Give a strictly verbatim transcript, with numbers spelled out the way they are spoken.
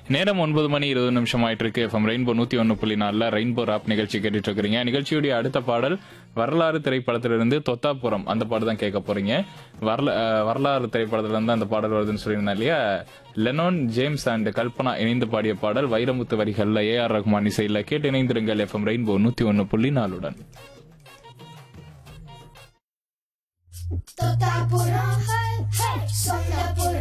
நேரம் ஒன்பது மணி இருபது நிமிஷம் ஆயிட்டு இருக்கு. எஃப்எம் ரெயின்போ நூத்தி ஒன்னு புள்ளி நாலுல ரெயின்போ ராப் நிகழ்ச்சி கேட்டுட்டு இருக்கிறீங்க. நிகழ்ச்சியுடைய அடுத்த பாடல் வரலாறு திரைப்படத்திலிருந்து தொத்தாபுரம் அந்த பாடல் தான் கேட்க போறீங்க. வரல அஹ் வரலாறு திரைப்படத்துல இருந்து அந்த பாடல் வருதுன்னு சொல்லியிருந்தா இல்லையா. லெனோன் ஜேம்ஸ் அண்ட் கல்பனா இணைந்து பாடிய பாடல் வைரமுத்து வரிகள்ல ஏ ஆர் ரஹ்மான் இசையில கேட்டு இணைந்திருங்கள் எஃப்எம் ரெயின்போ நூத்தி ஒன்னு புள்ளி நாலுடன். Totapuram, hey, hey, Sondapuram.